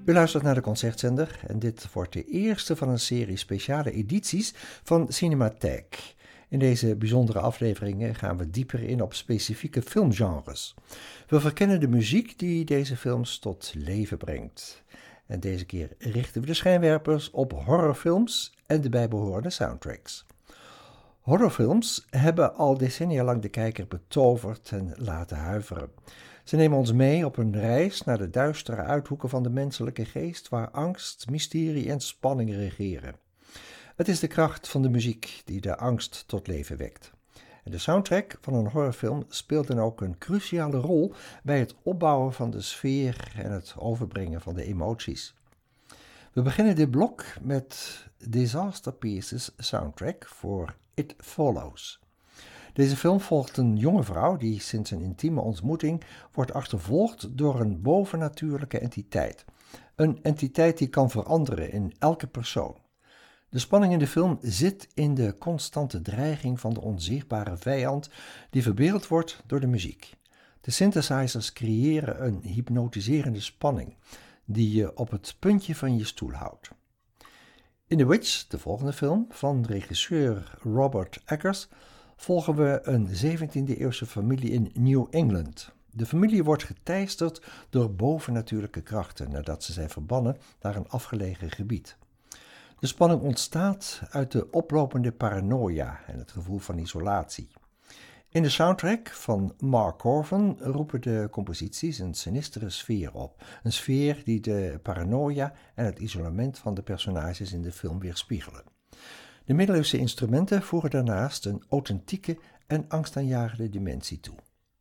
U luistert naar de Concertzender en dit wordt de eerste van een serie speciale edities van Cinematheek. In deze bijzondere afleveringen gaan we dieper in op specifieke filmgenres. We verkennen de muziek die deze films tot leven brengt. En deze keer richten we de schijnwerpers op horrorfilms en de bijbehorende soundtracks. Horrorfilms hebben al decennia lang de kijker betoverd en laten huiveren. Ze nemen ons mee op een reis naar de duistere uithoeken van de menselijke geest, waar angst, mysterie en spanning regeren. Het is de kracht van de muziek die de angst tot leven wekt. En de soundtrack van een horrorfilm speelt dan ook een cruciale rol bij het opbouwen van de sfeer en het overbrengen van de emoties. We beginnen dit blok met Disaster Pieces soundtrack voor It Follows. Deze film volgt een jonge vrouw die sinds een intieme ontmoeting wordt achtervolgd door een bovennatuurlijke entiteit. Een entiteit die kan veranderen in elke persoon. De spanning in de film zit in de constante dreiging van de onzichtbare vijand die verbeeld wordt door de muziek. De synthesizers creëren een hypnotiserende spanning die je op het puntje van je stoel houdt. In The Witch, de volgende film van regisseur Robert Eggers, volgen we een 17e-eeuwse familie in New England. De familie wordt geteisterd door bovennatuurlijke krachten nadat ze zijn verbannen naar een afgelegen gebied. De spanning ontstaat uit de oplopende paranoia en het gevoel van isolatie. In de soundtrack van Mark Corven roepen de composities een sinistere sfeer op. Een sfeer die de paranoia en het isolement van de personages in de film weerspiegelen. De middeleeuwse instrumenten voegen daarnaast een authentieke en angstaanjagende dimensie toe.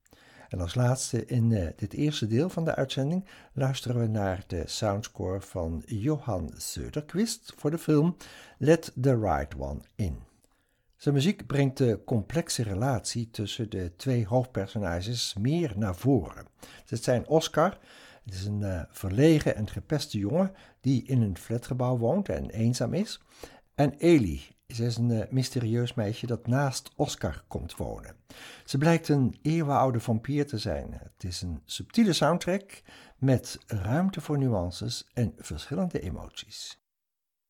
En als laatste in dit eerste deel van de uitzending luisteren we naar de soundscore van Johan Söderqvist voor de film Let the Right One In. Zijn muziek brengt de complexe relatie tussen de twee hoofdpersonages meer naar voren. Het zijn Oscar, het is een verlegen en gepeste jongen die in een flatgebouw woont en eenzaam is, en Ellie. Zij is een mysterieus meisje dat naast Oscar komt wonen. Ze blijkt een eeuwenoude vampier te zijn. Het is een subtiele soundtrack met ruimte voor nuances en verschillende emoties.